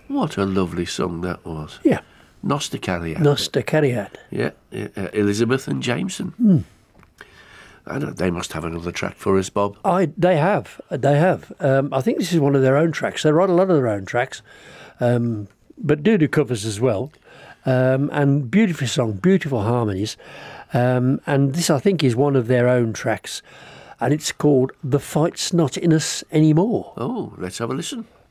What a lovely song that was. Yeah. Noster Carrier. Noster Carrier. Yeah, Elizabeth and Jameson. I don't, they must have another track for us, Bob. They have. I think this is one of their own tracks. They write a lot of their own tracks, but do covers as well. And beautiful song, beautiful harmonies. And this, I think, is one of their own tracks. And it's called The Fight's Not In Us Anymore. Oh, let's have a listen.